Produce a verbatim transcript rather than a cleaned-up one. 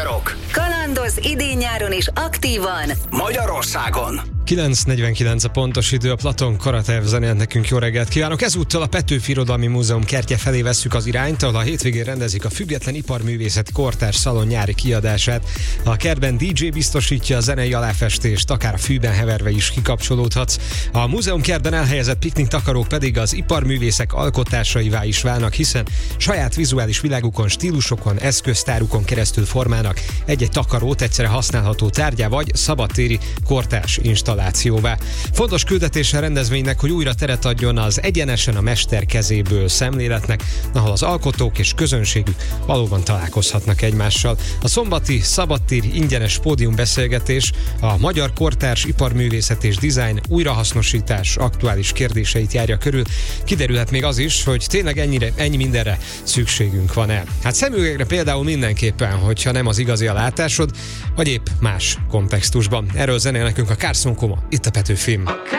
magyarok. Kalandoz idén-nyáron is aktívan Magyarországon. kilenc negyvenkilenc a pontos idő, a Platon Karatev zenélt nekünk, jó reggelt kívánok! Ezúttal a Petőfi Irodalmi Múzeum kertje felé vesszük az irányt, ahol a hétvégén rendezik a Független Iparművészet Kortárs Szalon nyári kiadását. A kertben dé dzsé biztosítja a zenei aláfestést, akár a fűben heverve is kikapcsolódhatsz. A múzeum kertben elhelyezett piknik takarók pedig az iparművészek alkotásaivá is válnak, hiszen saját vizuális világukon, stílusokon, eszköztárukon keresztül formálnak egy-egy takarót egyszerre használható tárgyá vagy szabadtéri kortárs installációvá. Fontos küldetése a rendezvénynek, hogy újra teret adjon az egyenesen a mester kezéből szemléletnek, ahol az alkotók és közönségük valóban találkozhatnak egymással. A szombati szabadtéri ingyenes pódiumbeszélgetés a magyar kortárs iparművészet és dizájn újrahasznosítás aktuális kérdéseit járja körül. Kiderülhet még az is, hogy tényleg ennyire, ennyi mindenre szükségünk van-e. Hát szemüvegre például mindenképpen, hogyha nem az igazi a látásod, vagy épp más kontextusban. Erről zenél nekünk a Carson Coma, itt a Petőfin.